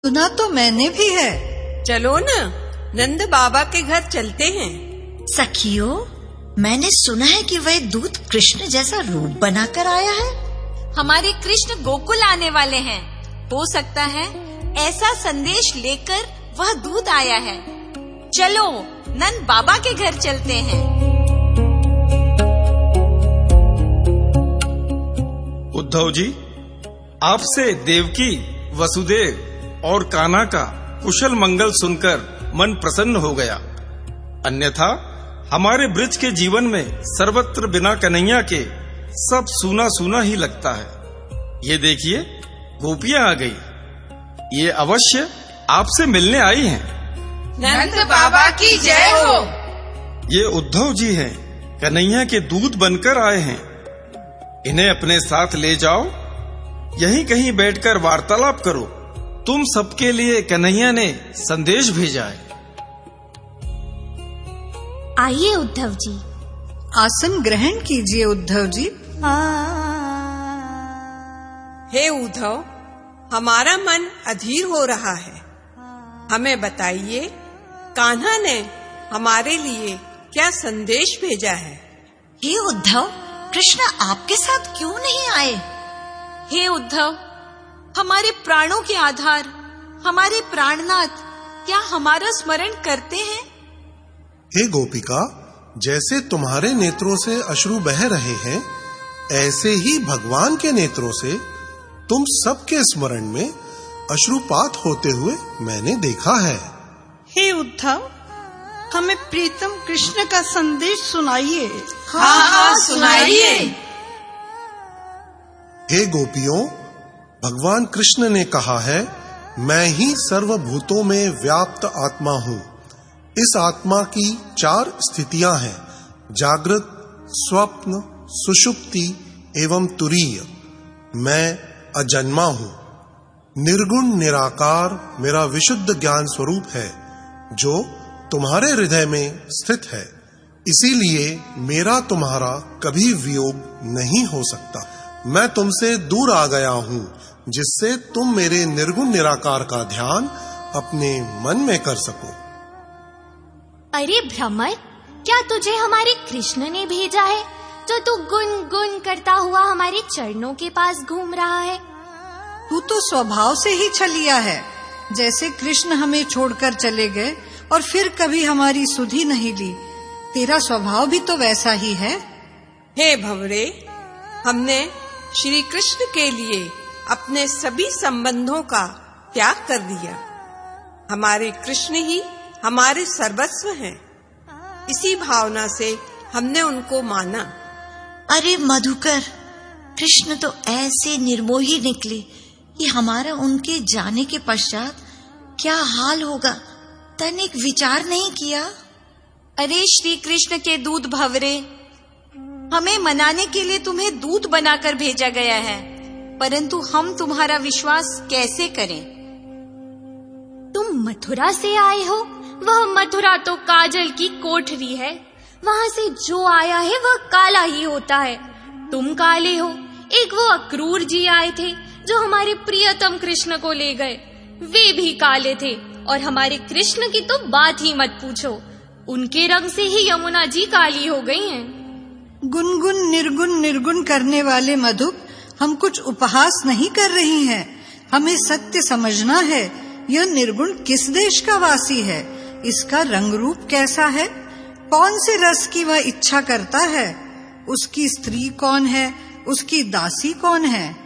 सुना तो मैंने भी है। चलो ना, नंद बाबा के घर चलते हैं। सखियों, मैंने सुना है कि वह दूत कृष्ण जैसा रूप बनाकर आया है। हमारे कृष्ण गोकुल आने वाले हैं। हो सकता है ऐसा संदेश लेकर वह दूत आया है। चलो नंद बाबा के घर चलते हैं। उद्धव जी, आपसे देवकी, वसुदेव और कान्हा का कुशल मंगल सुनकर मन प्रसन्न हो गया। अन्यथा हमारे ब्रज के जीवन में सर्वत्र बिना कन्हैया के सब सूना सूना ही लगता है। ये देखिए, गोपियां आ गई। ये अवश्य आपसे मिलने आई हैं। नंद बाबा की जय हो। ये उद्धव जी हैं, कन्हैया के दूत बनकर आए हैं। इन्हें अपने साथ ले जाओ, यहीं कहीं बैठकर वार्तालाप करो। तुम सबके लिए कन्हैया ने संदेश भेजा है। आइए उद्धव जी। आसन ग्रहण कीजिए उद्धव जी। हे उद्धव, हमारा मन अधीर हो रहा है। हमें बताइए, कान्हा ने हमारे लिए क्या संदेश भेजा है? हे उद्धव, कृष्ण आपके साथ क्यों नहीं आए? हे उद्धव, हमारे प्राणों के आधार, हमारे प्राणनाथ क्या हमारा स्मरण करते हैं? हे गोपिका, जैसे तुम्हारे नेत्रों से अश्रु बह रहे हैं, ऐसे ही भगवान के नेत्रों से तुम सबके स्मरण में अश्रुपात होते हुए मैंने देखा है। हे उद्धव, हमें प्रीतम कृष्ण का संदेश सुनाइए। हाँ, सुनाइए। हे गोपियों, भगवान कृष्ण ने कहा है, मैं ही सर्वभूतों में व्याप्त आत्मा हूँ। इस आत्मा की 4 स्थितियां हैं: जागृत, स्वप्न, सुषुप्ति एवं तुरीय। मैं अजन्मा हूँ। निर्गुण निराकार मेरा विशुद्ध ज्ञान स्वरूप है, जो तुम्हारे हृदय में स्थित है। इसीलिए मेरा तुम्हारा कभी वियोग नहीं हो सकता। मैं तुमसे दूर आ गया हूँ, जिससे तुम मेरे निर्गुण निराकार का ध्यान अपने मन में कर सको। अरे भ्रमर, क्या तुझे हमारे कृष्ण ने भेजा है, जो तू गुनगुन करता हुआ हमारे चरणों के पास घूम रहा है? तू तो स्वभाव से ही छलिया है। जैसे कृष्ण हमें छोड़कर चले गए और फिर कभी हमारी सुधि नहीं ली, तेरा स्वभाव भी तो वैसा ही है। हे भंवरे, हमने श्री कृष्ण के लिए अपने सभी संबंधों का त्याग कर दिया। हमारे कृष्ण ही हमारे सर्वस्व हैं। इसी भावना से हमने उनको माना। अरे मधुकर, कृष्ण तो ऐसे निर्मोही निकले कि हमारा उनके जाने के पश्चात क्या हाल होगा, तनिक विचार नहीं किया। अरे श्री कृष्ण के दूत भंवरे, हमें मनाने के लिए तुम्हें दूत बनाकर भेजा गया है, परंतु हम तुम्हारा विश्वास कैसे करें? तुम मथुरा से आए हो। वह मथुरा तो काजल की कोठरी है। वहाँ से जो आया है वह काला ही होता है। तुम काले हो। एक वो अक्रूर जी आए थे, जो हमारे प्रियतम कृष्ण को ले गए। वे भी काले थे, और हमारे कृष्ण की तो बात ही मत पूछो। उनके रंग से ही यमुना जी काली हो गई हैं। गुनगुन निर्गुण निर्गुण करने वाले मधुप, हम कुछ उपहास नहीं कर रही हैं। हमें सत्य समझना है, यह निर्गुण किस देश का वासी है, इसका रंग रूप कैसा है, कौन से रस की वह इच्छा करता है, उसकी स्त्री कौन है, उसकी दासी कौन है।